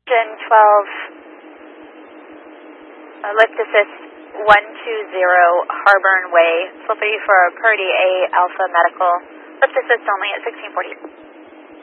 Gen 12, lift assist 120 Harborne Way, Slippery for Purdy A Alpha Medical, lift assist only at 1640.